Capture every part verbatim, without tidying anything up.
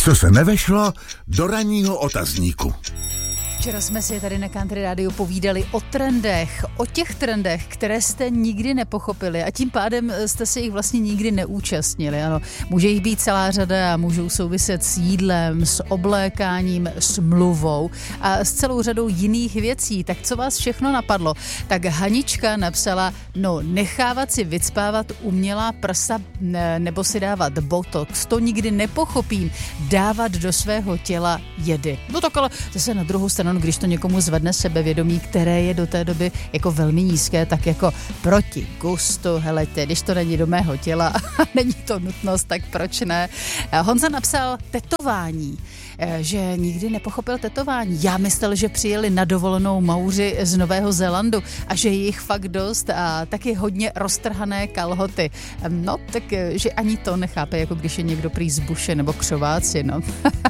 Co se nevešlo do ranního otazníku. Včera jsme si tady na Country Rádiu povídali o trendech, o těch trendech, které jste nikdy nepochopili a tím pádem jste se jich vlastně nikdy neúčastnili. Ano, může jich být celá řada a můžou souviset s jídlem, s oblékáním, s mluvou a s celou řadou jiných věcí. Tak co vás všechno napadlo? Tak Hanička napsala, no nechávat si vycpávat umělá prsa ne, nebo si dávat botox, to nikdy nepochopím. Dávat do svého těla jedy. No tak ale zase na druhou stranu, když to někomu zvedne sebevědomí, které je do té doby jako velmi nízké, tak jako proti gustu, helejte, když to není do mého těla a není to nutnost, tak proč ne? Honza napsal tetování, že nikdy nepochopil tetování. Já myslel, že přijeli na dovolenou Mauři z Nového Zélandu a že je jich fakt dost a taky hodně roztrhané kalhoty. No, tak že ani to nechápe, jako když je někdo prý z Buše nebo křováci, no.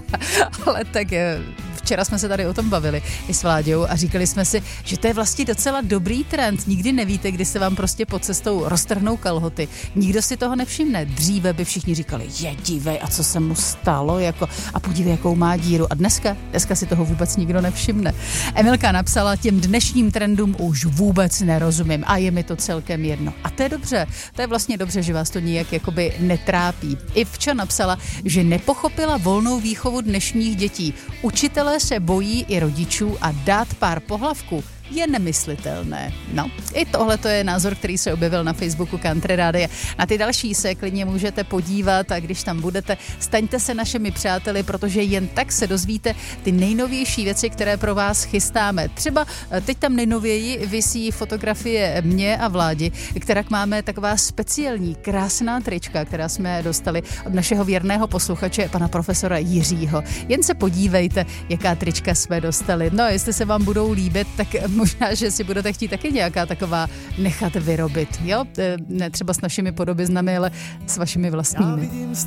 Ale tak včera jsme se tady o tom bavili i s Vláďou a říkali jsme si, že to je vlastně docela dobrý trend. Nikdy nevíte, kdy se vám prostě pod cestou roztrhnou kalhoty. Nikdo si toho nevšimne. Dříve by všichni říkali, je dívej, a co se mu stalo, jako, a podívej, jakou má díru. A dneska, dneska si toho vůbec nikdo nevšimne. Emilka napsala, těm dnešním trendům už vůbec nerozumím a je mi to celkem jedno. A to je dobře. To je vlastně dobře, že vás to nijak jakoby netrápí. Ivča napsala, že nepochopila volnou výchovu dnešních dětí. Učitelé se bojí i rodičů a dát pár pohlavků je nemyslitelné. No, i tohle to je názor, který se objevil na Facebooku Country Rádia. Na ty další se klidně můžete podívat a když tam budete, staňte se našimi přáteli, protože jen tak se dozvíte ty nejnovější věci, které pro vás chystáme. Třeba teď tam nejnověji visí fotografie mě a Vládi, která máme taková speciální, krásná trička, která jsme dostali od našeho věrného posluchače, pana profesora Jiřího. Jen se podívejte, jaká trička jsme dostali. No, jestli se vám budou líbit, tak možná, že si budete chtít taky nějaká taková nechat vyrobit, jo? Ne třeba s našimi podobiznami, ale s vašimi vlastními.